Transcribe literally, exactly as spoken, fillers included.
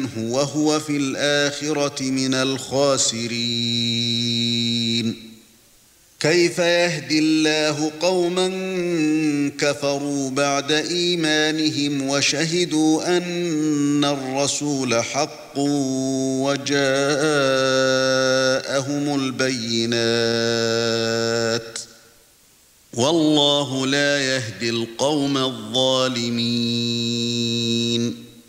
وهو في الآخرة من الخاسرين. كيف يهدي الله قوما كفروا بعد إيمانهم وشهدوا أن الرسول حق وجاءهم البينات والله لا يهدي القوم الظالمين.